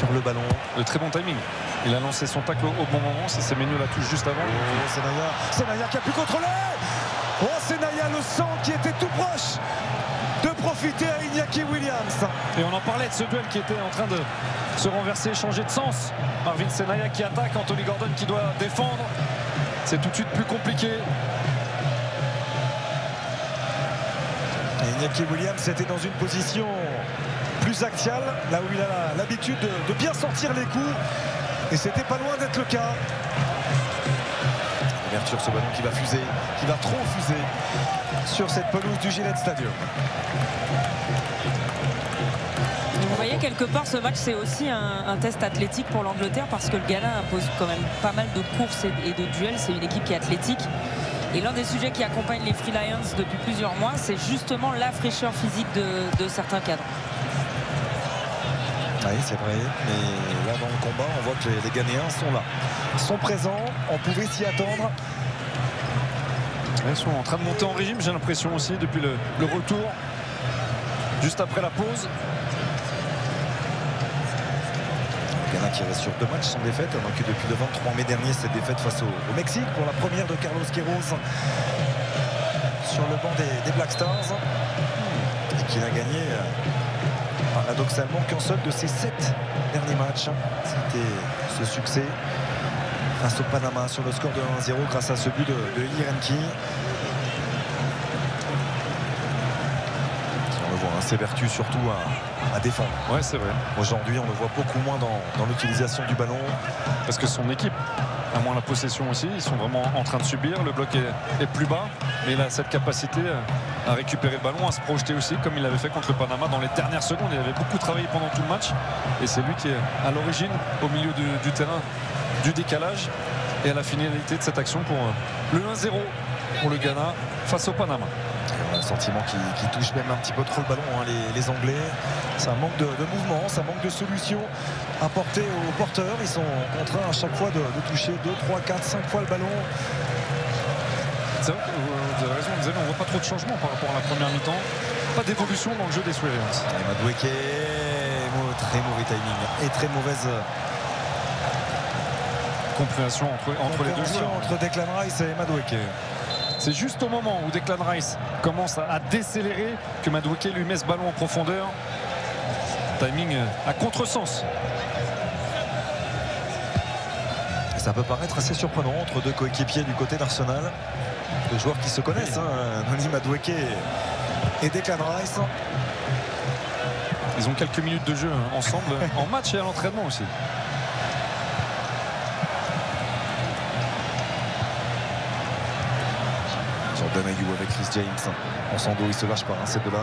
sur le ballon. Le très bon timing. Il a lancé son tacle au bon moment. C'est Semenyo la touche juste avant. C'est Naya qui a pu contrôler. Oh, c'est Naya, le sang qui était tout proche de profiter à Iñaki Williams. Et on en parlait de ce duel qui était en train de se renverser, changer de sens. Marvin Senaya qui attaque, Anthony Gordon qui doit défendre. C'est tout de suite plus compliqué. Et Iñaki Williams était dans une position plus axiale, là où il a l'habitude de bien sortir les coups. Et c'était pas loin d'être le cas. Ouverture, ce ballon qui va fuser, qui va trop fuser sur cette pelouse du Gillette Stadium. Vous voyez, quelque part, ce match, c'est aussi un test athlétique pour l'Angleterre parce que le Ghana impose quand même pas mal de courses et de duels. C'est une équipe qui est athlétique. Et l'un des sujets qui accompagne les Free Lions depuis plusieurs mois, c'est justement la fraîcheur physique de certains cadres. Oui, c'est vrai, mais là dans le combat on voit que les Ghanéens sont là, sont présents, on pouvait s'y attendre. Ils sont en train de monter en régime, j'ai l'impression aussi, depuis le retour, juste après la pause. Le Ghana qui reste sur 2 matchs sans défaite, a vaincu depuis le 23 mai dernier cette défaite face au Mexique pour la première de Carlos Queiroz sur le banc des Black Stars, et qu'il a gagné paradoxalement qu'un seul de ses 7 derniers matchs. C'était ce succès face au Panama sur le score de 1-0 grâce à ce but de Hirenki. On le voit, hein, s'évertue surtout à défendre. Ouais, c'est vrai. Aujourd'hui, on le voit beaucoup moins dans l'utilisation du ballon. Parce que son équipe a moins la possession aussi. Ils sont vraiment en train de subir. Le bloc est plus bas. Mais il a cette capacité à récupérer le ballon, à se projeter aussi, comme il l'avait fait contre le Panama dans les dernières secondes. Il avait beaucoup travaillé pendant tout le match. Et c'est lui qui est à l'origine, au milieu du terrain, du décalage et à la finalité de cette action pour le 1-0 pour le Ghana face au Panama. On a le sentiment qu'ils touchent même un petit peu trop le ballon, hein, les Anglais. Ça manque de mouvement, ça manque de solutions apportées aux porteurs. Ils sont contraints à chaque fois de toucher 2, 3, 4, 5 fois le ballon. C'est vrai que vous avez raison, on ne voit pas trop de changements par rapport à la première mi-temps. Pas d'évolution dans le jeu des Free Lions. Madueke, très mauvais timing et très mauvaise compréhension entre les deux joueurs. Entre Declan Rice et Madueke. C'est juste au moment où Declan Rice commence à décélérer que Madueke lui met ce ballon en profondeur. Timing à contresens. Ça peut paraître assez surprenant entre 2 coéquipiers du côté d'Arsenal. 2 joueurs qui se connaissent, hein, Noni Madueke et Declan Rice. Ils ont quelques minutes de jeu ensemble en match et à l'entraînement aussi. Jordan Ayew avec Chris James. En son dos, il se lâche pas, hein, ces deux-là.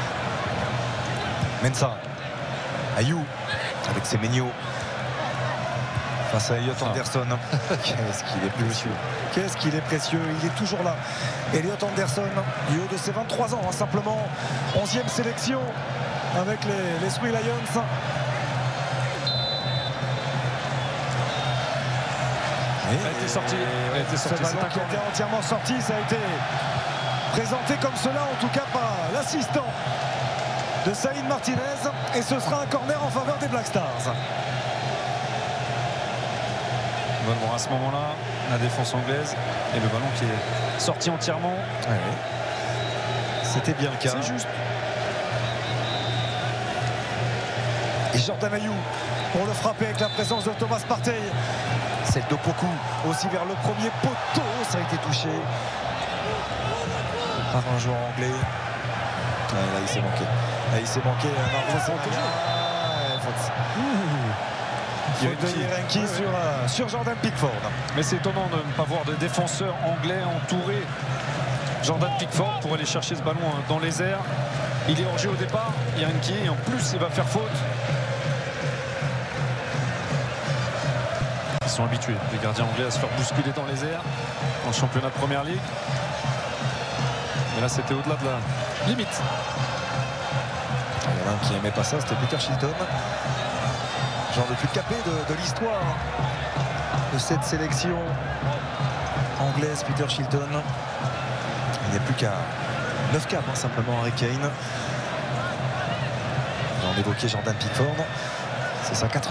Mensah. Ayew avec Semenyo. Face à Elliot Anderson. Qu'est-ce qu'il est précieux. Qu'est-ce qu'il est précieux. Il est toujours là. Elliot Anderson, du haut de ses 23 ans, hein, simplement 11e sélection avec les Free Lions. Elle a été sortie. Ce ballon qui a été entièrement sorti, ça a été présenté comme cela, en tout cas par l'assistant de Saïd Martinez. Et ce sera un corner en faveur des Black Stars. On va le voir à ce moment-là, la défense anglaise et le ballon qui est sorti entièrement. Ouais. C'était bien le cas. C'est juste. Et Jordan Ayew pour le frapper avec la présence de Thomas Partey. Celle de Poku aussi vers le premier poteau. Ça a été touché par un joueur anglais. Ouais, là il s'est manqué. Là il s'est manqué. Il y a une Hirenki sur Jordan Pickford. Mais c'est étonnant de ne pas voir de défenseurs anglais entourer Jordan Pickford pour aller chercher ce ballon dans les airs. Il est hors jeu au départ, Hirenki, et en plus il va faire faute. Ils sont habitués, les gardiens anglais, à se faire bousculer dans les airs dans le championnat de Première Ligue. Mais là c'était au-delà de la limite. Il y en a un qui n'aimait pas ça, c'était Peter Shilton. Genre le plus capé de l'histoire de cette sélection anglaise, Peter Shilton. Il n'y a plus qu'à 9 caps, hein, simplement Harry Kane. On évoquait Jordan Pickford. C'est sa 4